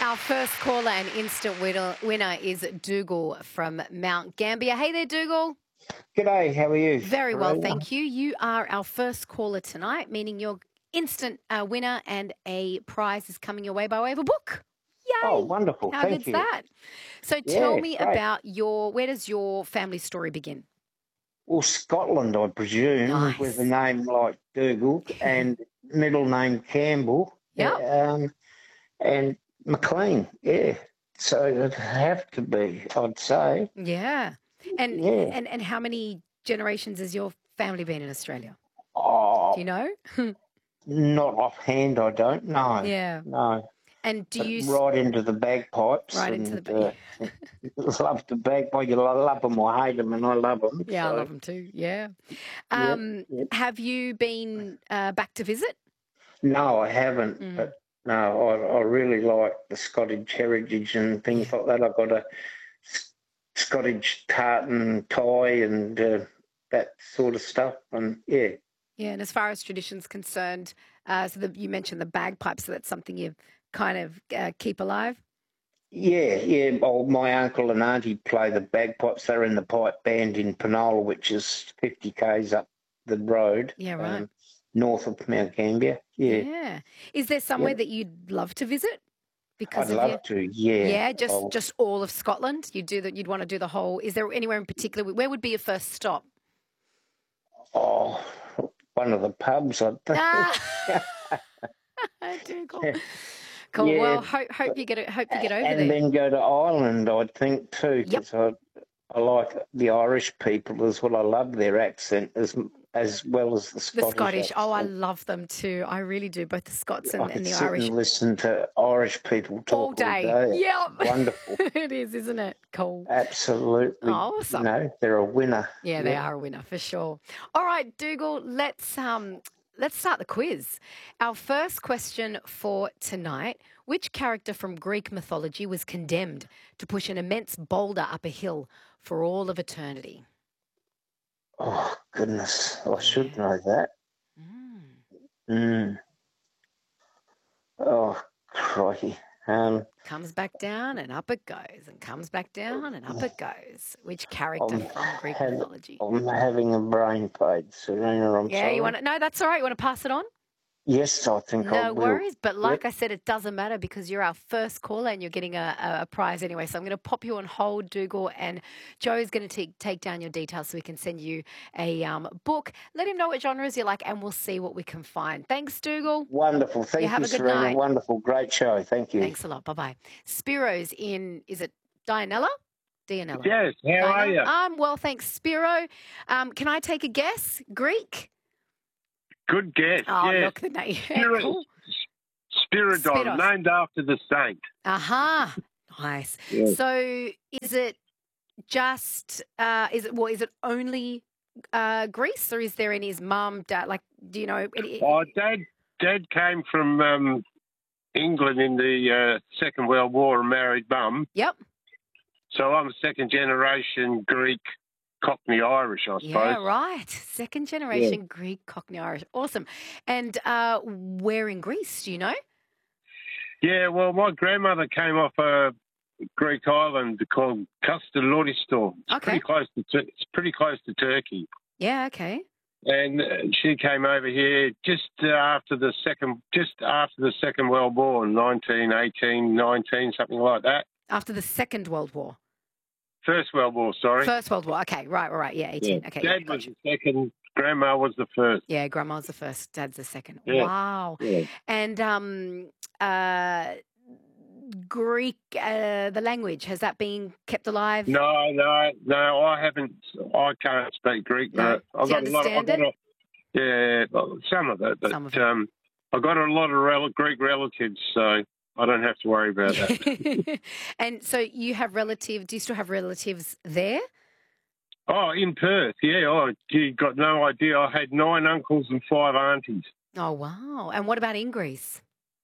Our first caller and instant winner is Dougal from Mount Gambier. Hey there, Dougal. G'day, how are you? Very well, thank you. You are our first caller tonight, meaning you're instant winner and a prize is coming your way by way of a book. Yay! Oh, wonderful. How Thank good's you. that? So tell Yeah, me great. about where does your family story begin? Well, Scotland, I presume, Nice. with a name like Dougal and middle name Campbell. Yep. And McLean, yeah. So it'd have to be, I'd say. Yeah. And, Yeah. and how many generations has your family been in Australia? Oh, Do you know? not offhand, I don't know. Yeah. No. And do But you right into the bagpipes right into the love the bagpipe. You love them or hate them, and I love them. Yeah, so. I love them too. Yeah. Yep. Have you been back to visit? No, I haven't. But no, I really like the Scottish heritage and things like that. I've got a Scottish tartan tie and that sort of stuff. And yeah. Yeah, and as far as tradition's concerned, you mentioned the bagpipes, so that's something you kind of keep alive? Yeah. Well, my uncle and auntie play the bagpipes. They're in the pipe band in Penola, which is 50 k's up the road. Yeah, right. North of Mount Gambier. Yeah. Yeah. Is there somewhere that you'd love to visit? I'd love to, yeah. Yeah, just all of Scotland. You'd want to do the whole. Is there anywhere in particular? Where would be your first stop? Oh, one of the pubs, I think. Dougal. Cool. Yeah, well, hope you get over there. And then go to Ireland, I think, too, because I like the Irish people as well. I love their accent as well as the Scottish accent. Oh, I love them too. I really do, both the Scots and the sit Irish. And listen to Irish people talk all day. Yep. Wonderful. It is, isn't it? Cool. Absolutely. Awesome. They're a winner. Yeah, they are a winner for sure. All right, Dougal, let's start the quiz. Our first question for tonight: which character from Greek mythology was condemned to push an immense boulder up a hill for all of eternity? Oh, goodness. I should know that. Oh, crikey. Comes back down and up it goes, and comes back down and up it goes. Which character from Greek mythology? I'm having a brain fade, Serena. I'm sorry. You want to? No, that's all right. You want to pass it on? Yes, I think I will. No worries, but like I said, it doesn't matter because you're our first caller and you're getting a prize anyway. So I'm going to pop you on hold, Dougal, and Joe's going to take down your details so we can send you a book. Let him know what genres you like and we'll see what we can find. Thanks, Dougal. Wonderful. Thank you, have a good Serena. night. Wonderful. Great show. Thank you. Thanks a lot. Bye-bye. Spiro's in, is it Dianella? Dianella. Yes. How are you? I'm well, thanks, Spiro. Can I take a guess? Greek? Good guess. Oh, yes. look, the name. Cool. Spiridon, named after the saint. Aha. Nice. Yes. So is it just, is it only Greece, or is there any, his mum, dad, like, do you know? Dad came from England in the Second World War and married Mum. Yep. So I'm second generation Greek Cockney Irish, I suppose. Yeah, right. Second generation Greek Cockney Irish. Awesome. And where in Greece, do you know? Yeah, well, my grandmother came off a Greek island called Koustalouristou. It's pretty close to Turkey. Yeah, okay. And she came over here just after the Second World War, 1918, 19, something like that. After the Second World War. First World War, sorry. First World War. Okay, right. Yeah, 18. Yeah. Okay. Dad was the second. Grandma was the first. Yeah, Grandma's the first. Dad's the second. Yeah. Wow. Yeah. And Greek, the language, has that been kept alive? No, I haven't. I can't speak Greek. No. I've Do you understand it? Yeah, some of it. But Some of it. I've got a lot of Greek relatives, so I don't have to worry about that. And so you have relatives, do you still have relatives there? Oh, in Perth, yeah. Oh, you got no idea. I had 9 uncles and 5 aunties. Oh, wow. And what about in Greece?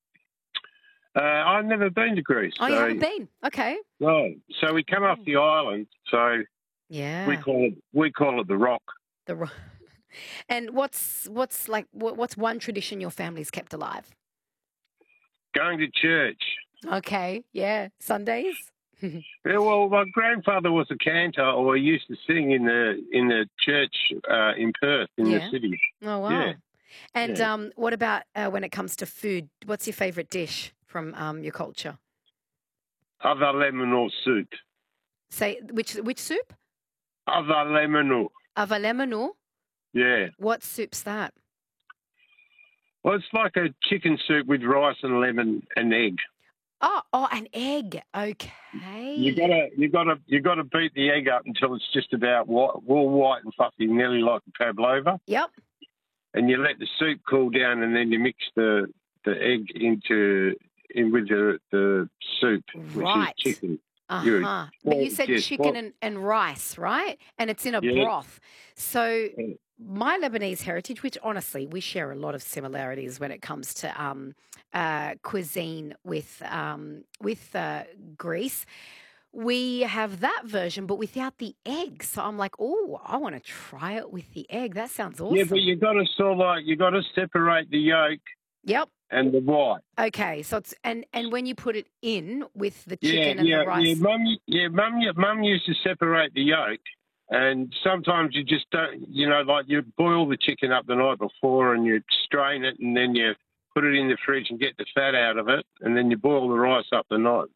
I've never been to Greece. Oh, you haven't been? Okay. No. So we come off the island, so yeah, we call it the Rock. The Rock. And what's one tradition your family's kept alive? Going to church. Okay, yeah. Sundays? Yeah, well, my grandfather was a cantor, or he used to sing in the church in Perth, in the city. Oh, wow. Yeah. And what about when it comes to food? What's your favourite dish from your culture? Avalemanu soup. Say, which soup? Avalemanu. Avalemanu? Yeah. What soup's that? Well, it's like a chicken soup with rice and lemon and egg. Oh, an egg. Okay. You gotta beat the egg up until it's just about white and fluffy, nearly like a pavlova. Yep. And you let the soup cool down, and then you mix the egg in with the soup, which is chicken. Uh-huh. But you said chicken and rice, right? And it's in a broth. So my Lebanese heritage, which honestly we share a lot of similarities when it comes to cuisine with Greece. We have that version, but without the egg. So I'm like, oh, I want to try it with the egg. That sounds awesome. Yeah, but you got to separate the yolk. Yep. And the white. Okay, so it's and when you put it in with the chicken and the rice. Mum used to separate the yolk, and sometimes you just don't. Like you boil the chicken up the night before, and you strain it, and then you put it in the fridge and get the fat out of it, and then you boil the rice up the night.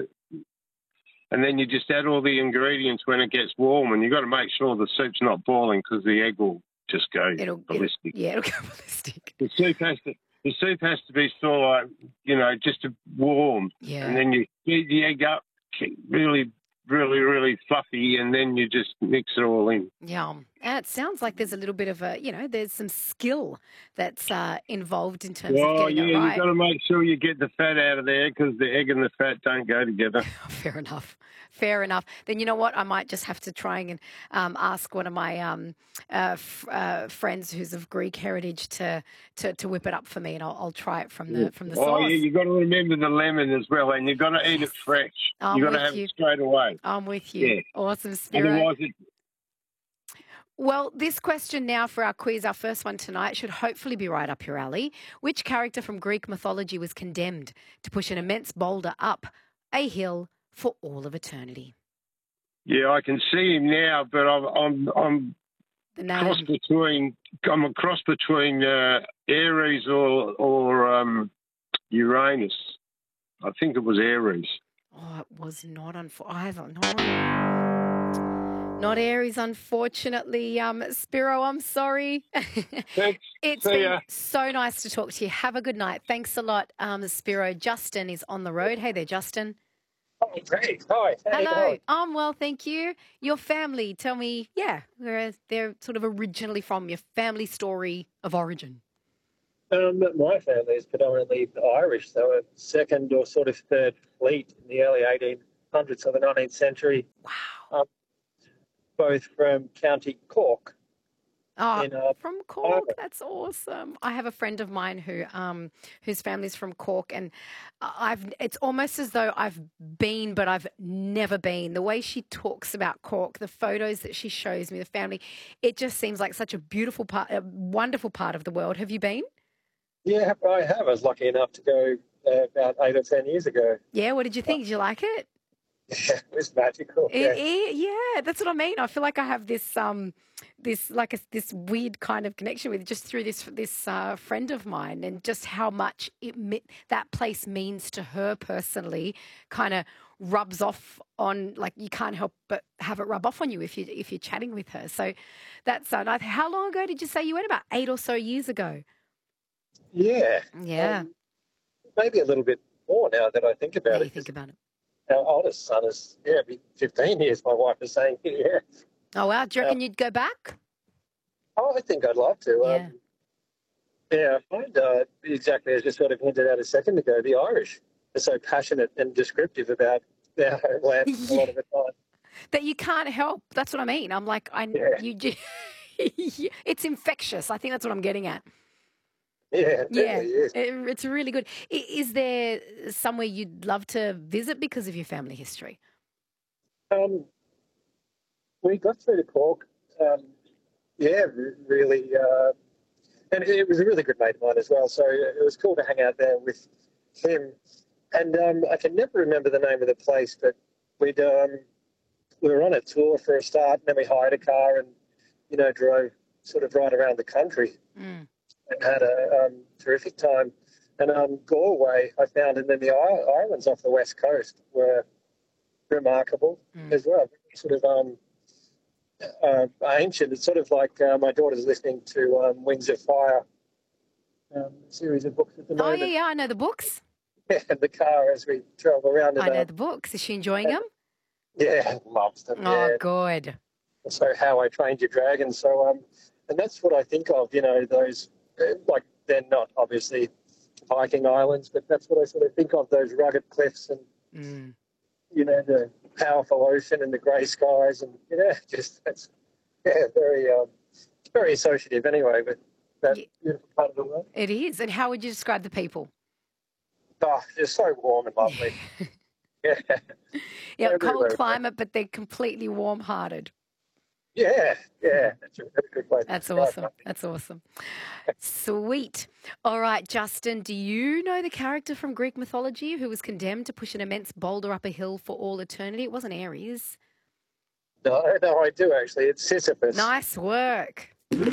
And then you just add all the ingredients when it gets warm, and you got to make sure the soup's not boiling because the egg will just go ballistic. It'll go ballistic. The soup has to be sort of like, just warm. Yeah. And then you heat the egg up really, really, really fluffy, and then you just mix it all in. Yum. And it sounds like there's a little bit of there's some skill that's involved in terms of getting it right. You've got to make sure you get the fat out of there because the egg and the fat don't go together. Fair enough. Fair enough. Then you know what? I might just have to try and ask one of my friends who's of Greek heritage to whip it up for me, and I'll try it from the sauce. Oh yeah, you got to remember the lemon as well, and you got to eat it fresh. You got to have it straight away. I'm with you. Yeah. Awesome, Spiro. Otherwise, well, this question now for our quiz, our first one tonight, should hopefully be right up your alley. Which character from Greek mythology was condemned to push an immense boulder up a hill for all of eternity? Yeah, I can see him now, but I'm a cross between Ares or Uranus. I think it was Ares. Oh, it was not either. Not Aries, unfortunately. Spiro, I'm sorry. Thanks. It's been so nice to talk to you. Have a good night. Thanks a lot, Spiro. Justin is on the road. Hey there, Justin. Oh, great. Hi. Hello. I'm well, thank you. Your family, tell me, where they're sort of originally from, your family story of origin. My family is predominantly Irish, so a second or sort of third fleet in the early 1800s of the 19th century. Wow. Both from County Cork. From Cork, that's awesome. I have a friend of mine whose family's from Cork, and it's almost as though I've been, but I've never been. The way she talks about Cork, the photos that she shows me, the family, it just seems like such a beautiful part, a wonderful part of the world. Have you been? Yeah, I have. I was lucky enough to go about 8 or 10 years ago. Yeah, what did you think? Did you like it? Yeah, it was magical. Yeah, that's what I mean. I feel like I have this this weird kind of connection with just through this friend of mine, and just how much that place means to her personally. Kind of rubs off on, like, you can't help but have it rub off on you if you're chatting with her. So that's nice. How long ago did you say you went? About 8 or so years ago. Yeah. Maybe a little bit more now that I think about it. Think about it. Our oldest son is, be 15 years, my wife is saying, yeah. Oh, wow. Do you reckon you'd go back? Oh, I think I'd like to. I find exactly as you sort of hinted at a second ago, the Irish are so passionate and descriptive about their homeland a lot of the time. That you can't help. That's what I mean. I'm like, it's infectious. I think that's what I'm getting at. Yeah, it definitely is. It's really good. Is there somewhere you'd love to visit because of your family history? We got through to Cork. Really. And it was a really good mate of mine as well. So it was cool to hang out there with him And I can never remember the name of the place, but we were on a tour for a start, and then we hired a car and, drove sort of right around the country and had a terrific time. And Galway, I found, and then the islands off the west coast were remarkable as well. Sort of ancient. It's sort of like my daughter's listening to Wings of Fire, a series of books at the moment. Oh, yeah, I know the books. Yeah, in the car as we travel around. I know the books. Is she enjoying them? Yeah, loves them. Oh, yeah. good. So How I Trained Your Dragon. So, and that's what I think of, those, like, they're not obviously Viking islands, but that's what I sort of think of, those rugged cliffs and, the powerful ocean and the grey skies. And, just that's, very associative anyway with that beautiful part of the world. It is. And how would you describe the people? Oh, they're so warm and lovely. Yeah. Yeah, cold climate, but they're completely warm-hearted. Yeah. That's a very good way. That's awesome. That's awesome. Sweet. All right, Justin, do you know the character from Greek mythology who was condemned to push an immense boulder up a hill for all eternity? It wasn't Ares. No, I do actually. It's Sisyphus. Nice work.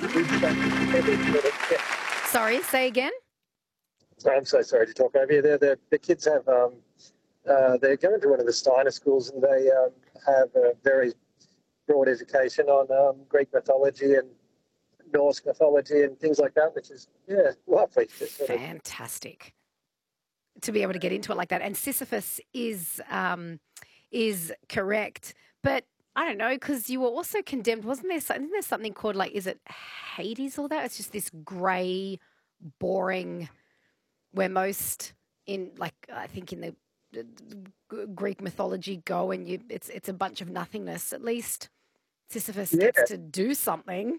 Sorry, say again? I'm so sorry to talk over you. The kids have, they're going to one of the Steiner schools, and they have a very broad education on Greek mythology and Norse mythology and things like that, which is, lovely. Fantastic to be able to get into it like that. And Sisyphus is correct, but I don't know, because you were also condemned, wasn't there? Isn't there something called, like, is it Hades or that? It's just this grey, boring, where most in, like, I think in the Greek mythology go and it's a bunch of nothingness. At least Sisyphus gets to do something.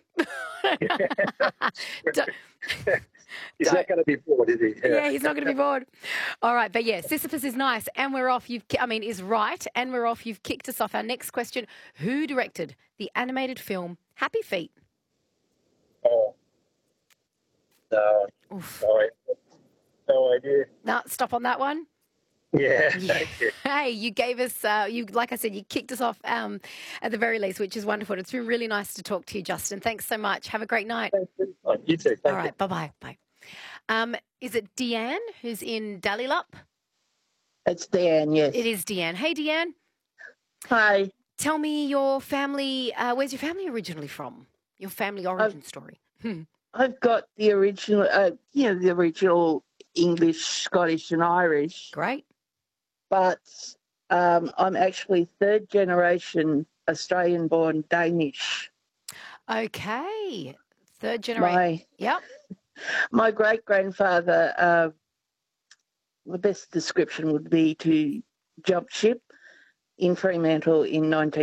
He's not going to be bored, is he? Yeah, he's not going to be bored. All right, but yeah, Sisyphus is nice, and we're off. Is right, and we're off. You've kicked us off. Our next question: who directed the animated film Happy Feet? Oh, no, sorry, no idea. No, stop on that one. Yeah, thank you. Hey, you gave us, like I said, you kicked us off at the very least, which is wonderful. It's been really nice to talk to you, Justin. Thanks so much. Have a great night. Thank you. Oh, you too. All right, bye-bye. Bye. Is it Deanne who's in Dallylup? It's Deanne, yes. It is Deanne. Hey, Deanne. Hi. Tell me your family, where's your family originally from? Your family origin story. I've got the original, the original English, Scottish and Irish. Great. But I'm actually third generation Australian-born Danish. Okay. Third generation. Yep. My great-grandfather, the best description would be to jump ship in Fremantle in